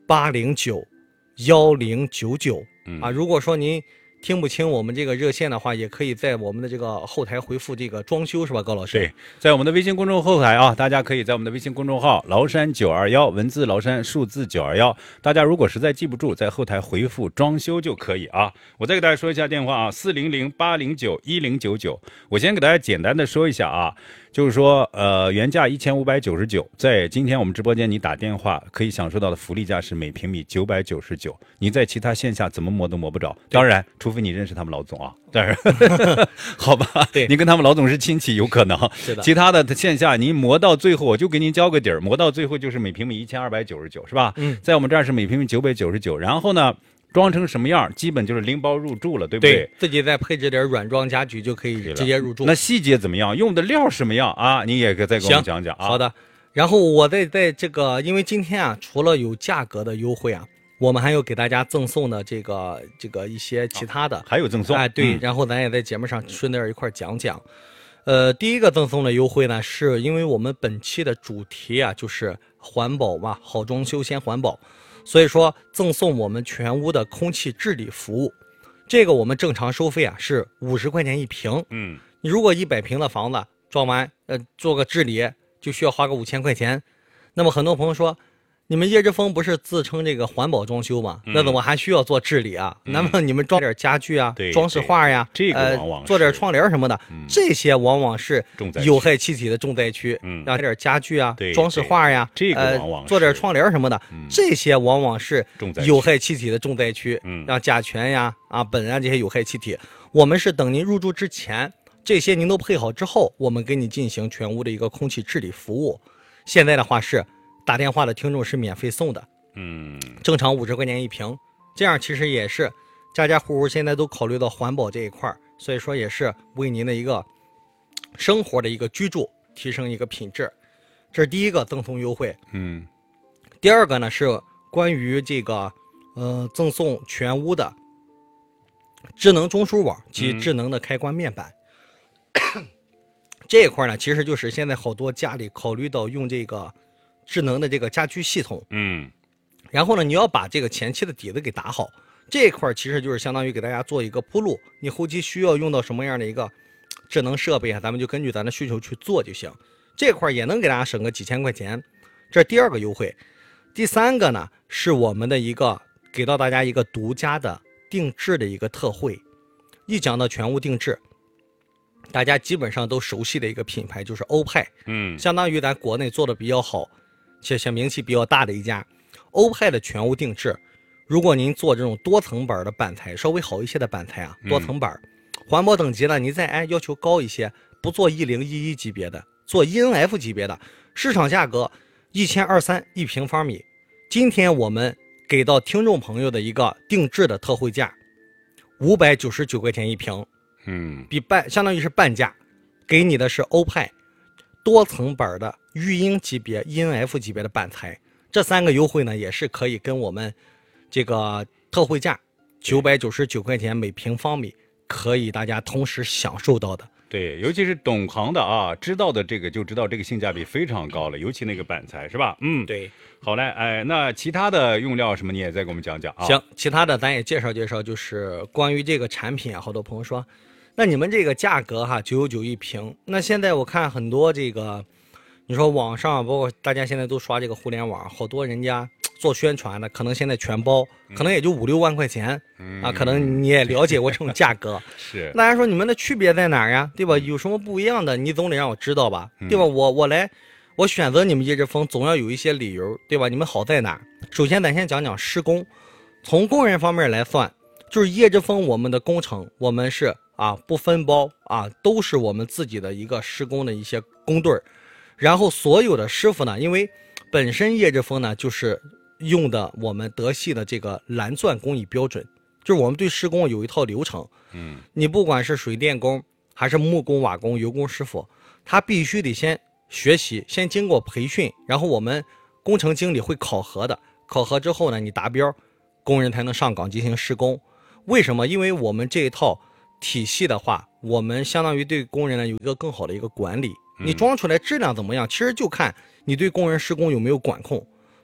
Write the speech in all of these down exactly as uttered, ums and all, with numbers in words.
八零九幺零九九啊。如果说您听不清我们这个热线的话，也可以在我们的这个后台回复这个装修，是吧，高老师？ 对，在我们的微信公众后台啊，大家可以在我们的微信公众号崂山九二一，文字崂山，数字九二一，大家如果实在记不住，在后台回复装修就可以啊。我再给大家说一下电话啊，四零零八零九一零九九。我先给大家简单的说一下啊，就是说呃原价一千五百九十九，在今天我们直播间你打电话可以享受到的福利价是每平米九百九十九，你在其他线下怎么摸都摸不着，当然除非你认识他们老总啊，当然好吧， 对， 你跟他们老总是亲戚有可能， 是的， 其他的线下您磨到最后，我就给您交个底儿，磨到最后就是每平米一千二百九十九，是吧？ 嗯， 在我们这儿是每平米九百九十九，然后呢，装成什么样，基本就是拎包入住了，对不对？ 对，自己再配置点软装家具就可以直接入住。 那细节怎么样？用的料什么样啊？你也再给我们讲讲啊。 好的，然后我在在这个，因为今天啊，除了有价格的优惠啊，我们还有给大家赠送的这个这个一些其他的， 啊、还有赠送， 哎，对、 嗯， 然后咱也在节目上顺便一块讲讲。呃，第一个赠送的优惠呢，是因为我们本期的主题啊，就是环保嘛，好装修先环保，所以说赠送我们全屋的空气治理服务。这个我们正常收费啊是五十块钱一平， 嗯， 你如果一百平的房子装完，呃，做个治理就需要花个五千块钱。那么很多朋友说，你们叶之峰不是自称这个环保装修吗？ 嗯、 那怎么还需要做治理啊？ 嗯、 那么你们装点家具啊，装饰画呀， 这个往往、 呃、做点窗帘什么的、嗯，这些往往是有害气体的重灾区。 嗯， 让点家具啊，装饰画呀， 这个往往、 呃、做点窗帘什么的、嗯，这些往往是有害气体的重灾区。 嗯， 让甲醛呀、啊苯啊这些有害气体，我们是等您入住之前，这些您都配好之后，我们给你进行全屋的一个空气治理服务。现在的话是打电话的听众是免费送的。 嗯， 正常五十块钱一平，这样其实也是家家户户现在都考虑到环保这一块，所以说也是为您的一个生活的一个居住提升一个品质。这是第一个赠送优惠。 嗯， 第二个呢是关于这个呃赠送全屋的智能中枢网及智能的开关面板。嗯、这一块呢其实就是现在好多家里考虑到用这个智能的这个家居系统。 嗯。 然后呢，你要把这个前期的底子给打好，这一块其实就是相当于给大家做一个铺路。你后期需要用到什么样的一个智能设备啊，咱们就根据咱的需求去做就行。这块也能给大家省个几千块钱，这是第二个优惠。第三个呢，是我们的一个给到大家一个独家的定制的一个特惠。一讲到全屋定制，大家基本上都熟悉的一个品牌就是欧派， 嗯， 相当于咱国内做的比较好，且且名气比较大的一家。欧派的全屋定制，如果您做这种多层板的板材，稍微好一些的板材啊，多层板，嗯、环保等级呢，你再哎要求高一些，不做一零一一级别的，做 E N F 级别的，市场价格一千二三一平方米。今天我们给到听众朋友的一个定制的特惠价，五百九十九块钱一平， 嗯， 比半相当于是半价，给你的是欧派多层板的育婴级别 E N F 级别的板材。这三个优惠呢，也是可以跟我们这个特惠价九百九十九块钱每平方米，可以大家同时享受到的。 对，尤其是懂行的啊，知道的这个就知道这个性价比非常高了，尤其那个板材是吧？嗯， 对。 好嘞，哎，那其他的用料什么你也再给我们讲讲啊。 行，其他的咱也介绍介绍，就是关于这个产品啊，好多朋友说，那你们这个价格哈九九九一平，那现在我看很多这个。你说网上包括大家现在都刷这个互联网，好多人家做宣传的，可能现在全包，可能也就五六万块钱、嗯、啊，可能你也了解过这种价格。 是， 大家说你们的区别在哪儿呀？对吧？有什么不一样的？你总得让我知道吧？对吧？我我来，我选择你们叶之峰，总要有一些理由，对吧？你们好在哪儿？首先，咱先讲讲施工，从工人方面来算，就是叶之峰我们的工程，我们是啊不分包啊，都是我们自己的一个施工的一些工队儿。然后所有的师傅呢，因为本身叶之峰呢就是用的我们德系的这个蓝钻工艺标准，就是我们对施工有一套流程。 嗯， 你不管是水电工还是木工、瓦工、油工师傅，他必须得先学习，先经过培训，然后我们工程经理会考核的，考核之后呢，你达标，工人才能上岗进行施工。为什么？因为我们这一套体系的话，我们相当于对工人呢有一个更好的一个管理。你装出来质量怎么样，其实就看你对工人施工有没有管控。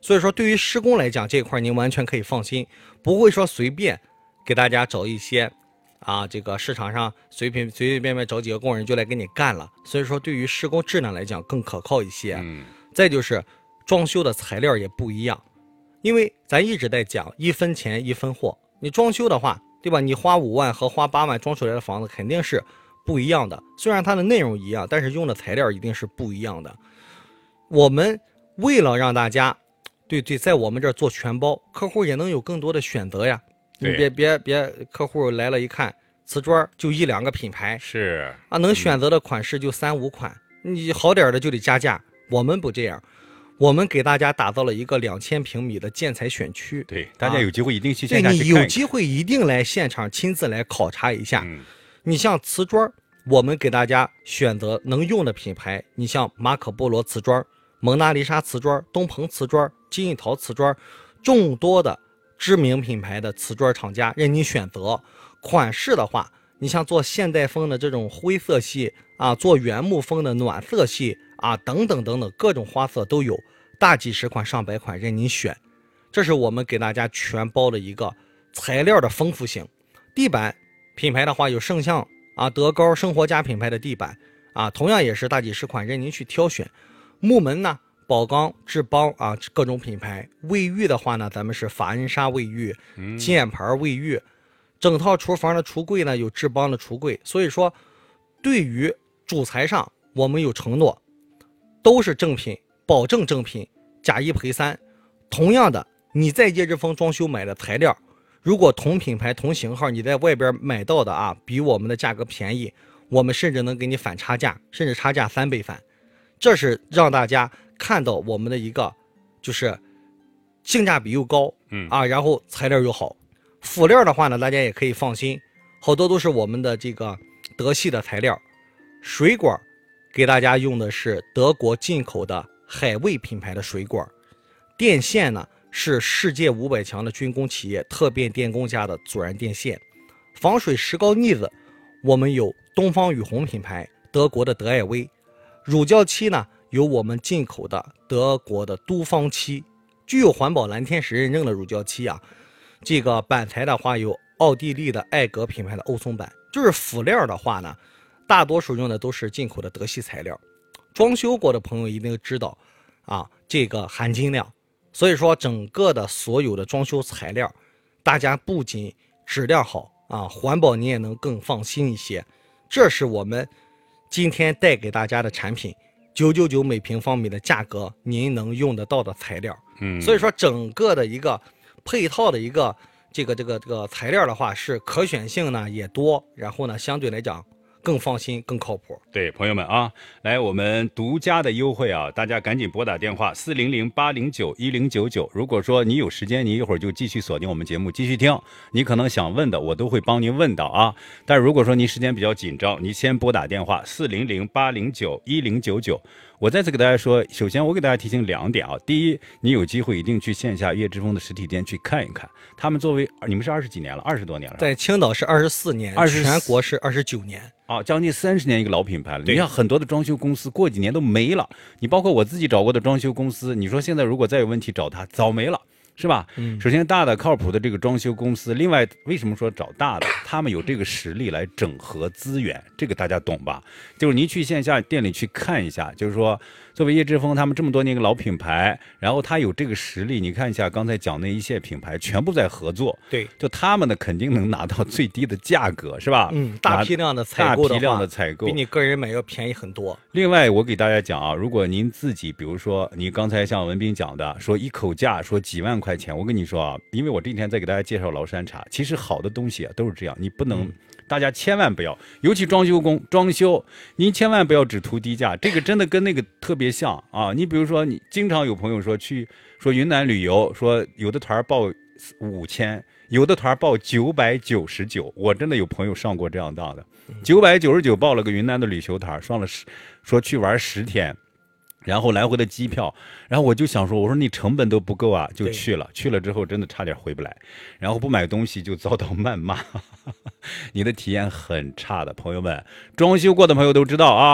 所以说对于施工来讲，这一块您完全可以放心，不会说随便给大家找一些啊这个市场上随便随随便便找几个工人就来给你干了。所以说对于施工质量来讲更可靠一些。 嗯， 再就是装修的材料也不一样，因为咱一直在讲一分钱一分货，你装修的话，对吧？你花五万和花八万装出来的房子肯定是不一样的，虽然它的内容一样，但是用的材料一定是不一样的。我们为了让大家对对在我们这儿做全包，客户也能有更多的选择呀。你别别别，客户来了一看瓷砖就一两个品牌， 是啊，能选择的款式就三五款，你好点的就得加价。我们不这样，我们给大家打造了一个两千平米的建材选区。 对，大家有机会一定去对线下去看一看。 你有机会一定来现场亲自来考察一下。 嗯， 你像瓷砖，我们给大家选择能用的品牌，你像马可波罗瓷砖、蒙娜丽莎瓷砖、东鹏瓷砖、金艺陶瓷砖，众多的知名品牌的瓷砖厂家任你选择。款式的话，你像做现代风的这种灰色系啊，做原木风的暖色系啊，等等等等，各种花色都有，大几十款上百款任你选。这是我们给大家全包的一个材料的丰富性。地板品牌的话有圣象啊、德高、生活家品牌的地板啊，同样也是大几十款任您去挑选。木门呢，宝钢、志邦啊，各种品牌。卫浴的话呢，咱们是法恩莎卫浴、箭牌卫浴。整套厨房的橱柜呢，有志邦的橱柜。所以说，对于主材上，我们有承诺，都是正品，保证正品，假一赔三。同样的，你在叶之峰装修买的材料，如果同品牌同型号你在外边买到的啊，比我们的价格便宜，我们甚至能给你返差价，甚至差价三倍返。这是让大家看到我们的一个就是性价比又高， 嗯啊，然后材料又好。辅料的话呢，大家也可以放心，好多都是我们的这个德系的材料。水管给大家用的是德国进口的海卫品牌的水管。电线呢是世界五百强的军工企业特变电工家的阻燃电线。防水石膏腻子我们有东方雨虹品牌德国的德艾威。乳胶漆呢有我们进口的德国的都方漆，具有环保蓝天使认证的乳胶漆啊。这个板材的话有奥地利的艾格品牌的欧松板。就是辅料的话呢，大多数用的都是进口的德系材料。装修过的朋友一定知道啊，这个含金量。所以说整个的所有的装修材料，大家不仅质量好啊，环保你也能更放心一些。这是我们今天带给大家的产品，九九九每平方米的价格，您能用得到的材料。 嗯， 所以说整个的一个配套的一个这个这个这个材料的话，是可选性呢也多，然后呢相对来讲更放心更靠谱。 对，朋友们啊，来我们独家的优惠啊，大家赶紧拨打电话四零零八零九一零九九。如果说你有时间，你一会儿就继续锁定我们节目继续听，你可能想问的我都会帮您问到啊。但如果说您时间比较紧张，你先拨打电话四零零八零九一零九九。我再次给大家说，首先我给大家提醒两点啊。第一，你有机会一定去线下叶之峰的实体店去看一看，他们作为你们是二十几年了，二十多年了， 在青岛是二十四年， 二十全国是二十九年。 啊，将近三十年一个老品牌了。你看很多的装修公司过几年都没了，你包括我自己找过的装修公司，你说现在如果再有问题找他，早没了。是吧？ 嗯， 首先大的靠谱的这个装修公司，另外为什么说找大的？他们有这个实力来整合资源，这个大家懂吧？就是您去线下店里去看一下，就是说作为叶之峰他们这么多年一个老品牌，然后他有这个实力，你看一下刚才讲那一线品牌全部在合作， 对， 就他们呢肯定能拿到最低的价格，是吧？ 嗯，大批量的采购的话， 大批量的采购比你个人买要便宜很多。 另外，我给大家讲啊，如果您自己，比如说你刚才像文斌讲的，说一口价说几万块钱，我跟你说啊，因为我这几天在给大家介绍崂山茶，其实好的东西啊都是这样，你不能，嗯、大家千万不要，尤其装修工装修，您千万不要只图低价，这个真的跟那个特别像啊。你比如说，你经常有朋友说去说云南旅游，说有的团报五千，有的团报九百九十九，我真的有朋友上过这样当的，九百九十九报了个云南的旅游团，上了十，说去玩十天。然后来回的机票，然后我就想说，我说你成本都不够啊，就去了。去了之后真的差点回不来，然后不买东西就遭到谩骂，你的体验很差的。朋友们，装修过的朋友都知道啊。